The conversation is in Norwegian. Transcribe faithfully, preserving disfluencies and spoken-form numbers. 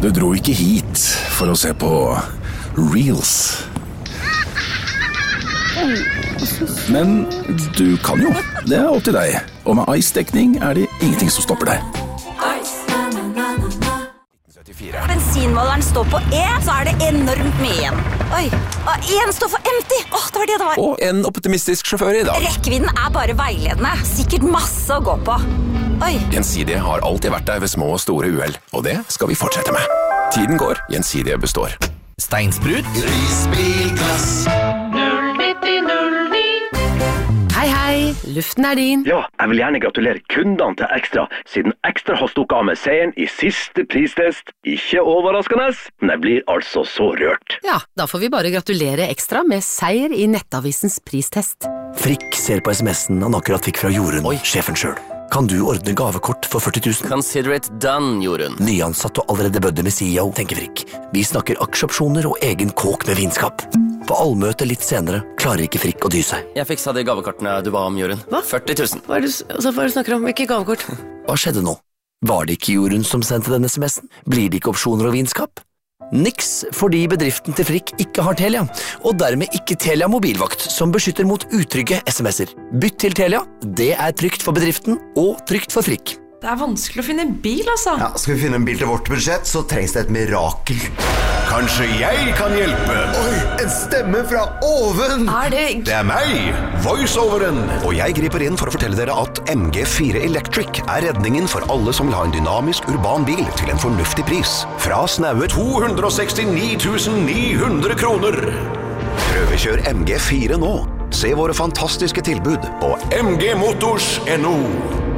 Du dro ikke hit for å se på Reels. Men du kan jo, det er opp til deg. Og med Ice-dekning er det ingenting som stopper deg. Bensinmåleren står på E, så er det enormt mye igjen. Oi, og en står for empty. Åh, det var det det var. Og en optimistisk sjåfør i dag. Rekkevidden er bare veiledende. Sikkert masse å gå på. Oi. Gjensidige har alltid vært der ved små og store uheld, og det skal vi fortsette med. Tiden går, Gjensidige består. Steinsprut. Risbilglass. Hei, hei, luften er din. Ja, jeg vil gjerne gratulere kundene til Ekstra, siden Ekstra har stukket av med seieren i siste pristest. Ikke overraskende, men jeg blir altså så rørt. Ja, da får vi bare gratulere Ekstra med seier i Nettavisens pristest. Frikk ser på sms'en han akkurat fikk fra Jorunn, sjefen selv. Kan du ordne gavekort for førti tusen? Consider it done, Jorunn. Nyansatt og allerede bødde med C E O, tenker Frikk. Vi snakker aksjeopsjoner og egen kåk med vinskap. På allmøte litt senere klarer ikke Frikk å dy seg. Jeg fiksa de gavekortene du ba om, Jorunn. Hva? førti tusen. Hva er det, altså, hva er det du snakker om? Ikke gavekort? Hva skjedde nå? Var det ikke Jorunn som sendte denne sms'en? Blir det ikke opsjoner og vinskap? Niks, fordi bedriften til Frikk ikke har Telia, og dermed ikke Telia mobilvakt, som beskytter mot utrygge sms'er. Bytt til Telia, det er trygt for bedriften og trygt for Frikk. Det er vanskelig å finne en bil, altså. Ja, skal vi finne en bil til vårt budsjett, så trengs det et mirakel. Kanskje jeg kan hjelpe? Oi, en stemme fra oven! Er det... Det er meg, voiceoveren. Og jeg griper inn for å fortelle dere at M G fire Electric er redningen for alle som vil ha en dynamisk urban bil til en fornuftig pris. Fra snaue to hundre sekstini tusen ni hundre kroner. Prøvekjør M G fire nå. Se våre fantastiske tilbud på m g motors punktum n o.